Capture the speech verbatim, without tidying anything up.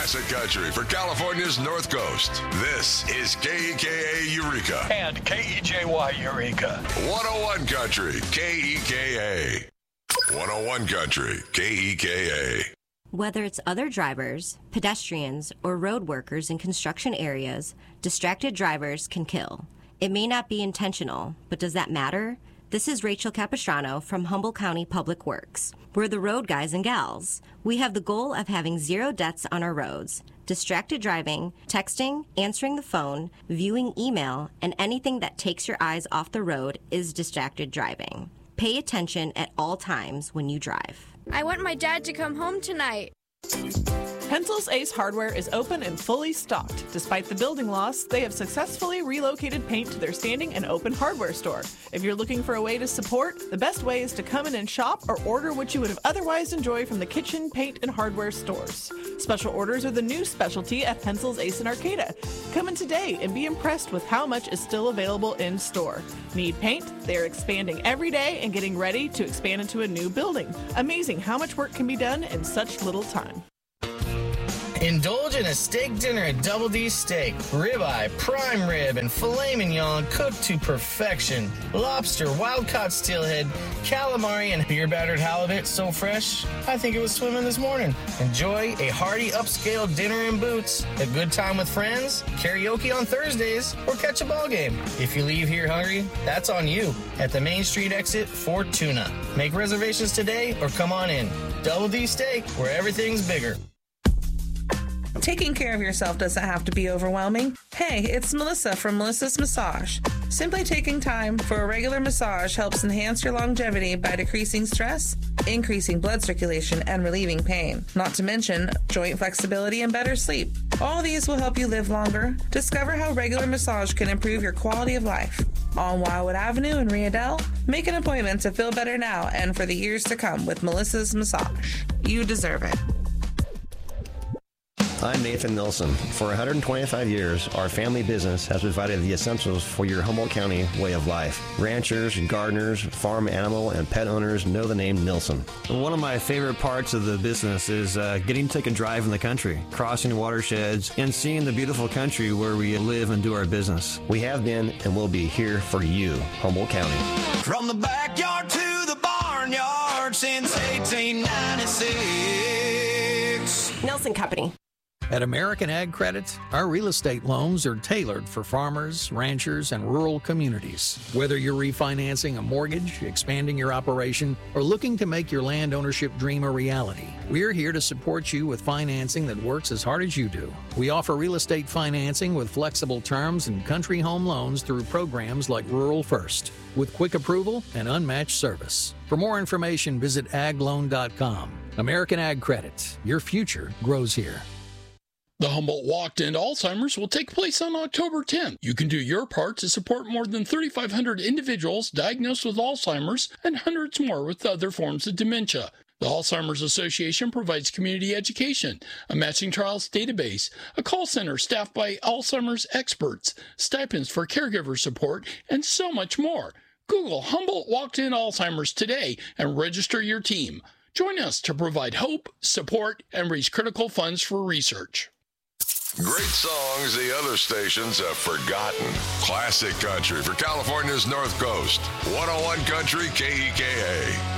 Classic Country for California's North Coast. This is K E K A Eureka. And K E J Y Eureka. one oh one Country, K E K A. one oh one Country, K E K A. Whether it's other drivers, pedestrians, or road workers in construction areas, distracted drivers can kill. It may not be intentional, but does that matter? This is Rachel Capistrano from Humboldt County Public Works. We're the road guys and gals. We have the goal of having zero deaths on our roads. Distracted driving, texting, answering the phone, viewing email, and anything that takes your eyes off the road is distracted driving. Pay attention at all times when you drive. I want my dad to come home tonight. Pencil's Ace Hardware is open and fully stocked. Despite the building loss, they have successfully relocated paint to their standing and open hardware store. If you're looking for a way to support, the best way is to come in and shop or order what you would have otherwise enjoyed from the kitchen, paint, and hardware stores. Special orders are the new specialty at Pencil's Ace in Arcata. Come in today and be impressed with how much is still available in store. Need paint? They're expanding every day and getting ready to expand into a new building. Amazing how much work can be done in such little time. Indulge in a steak dinner at Double D Steak. Ribeye, prime rib, and filet mignon cooked to perfection. Lobster, wild-caught steelhead, calamari, and beer-battered halibut so fresh, I think it was swimming this morning. Enjoy a hearty upscale dinner in Boots, a good time with friends, karaoke on Thursdays, or catch a ball game. If you leave here hungry, that's on you at the Main Street exit for tuna. Make reservations today or come on in. Double D Steak, where everything's bigger. Taking care of yourself doesn't have to be overwhelming. Hey, it's Melissa from Melissa's Massage. Simply taking time for a regular massage helps enhance your longevity by decreasing stress, increasing blood circulation, and relieving pain. Not to mention joint flexibility and better sleep. All these will help you live longer. Discover how regular massage can improve your quality of life. On Wildwood Avenue in Riadell, make an appointment to feel better now and for the years to come with Melissa's Massage. You deserve it. I'm Nathan Nilsson. For one hundred twenty-five years, our family business has provided the essentials for your Humboldt County way of life. Ranchers, gardeners, farm animal, and pet owners know the name Nilsson. One of my favorite parts of the business is uh, getting to take a drive in the country, crossing watersheds, and seeing the beautiful country where we live and do our business. We have been and will be here for you, Humboldt County. From the backyard to the barnyard since eighteen ninety-six. Nelson Company. At American Ag Credit, our real estate loans are tailored for farmers, ranchers, and rural communities. Whether you're refinancing a mortgage, expanding your operation, or looking to make your land ownership dream a reality, we're here to support you with financing that works as hard as you do. We offer real estate financing with flexible terms and country home loans through programs like Rural First, with quick approval and unmatched service. For more information, visit ag loan dot com. American Ag Credit. Your future grows here. The Humboldt Walk to End Alzheimer's will take place on October tenth. You can do your part to support more than thirty-five hundred individuals diagnosed with Alzheimer's and hundreds more with other forms of dementia. The Alzheimer's Association provides community education, a matching trials database, a call center staffed by Alzheimer's experts, stipends for caregiver support, and so much more. Google Humboldt Walk to End Alzheimer's today and register your team. Join us to provide hope, support, and raise critical funds for research. Great songs the other stations have forgotten. Classic Country for California's North Coast. one oh one Country, K E K A.